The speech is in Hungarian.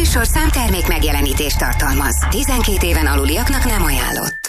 műsorszám termék megjelenítést tartalmaz. 12 éven aluliaknak nem ajánlott.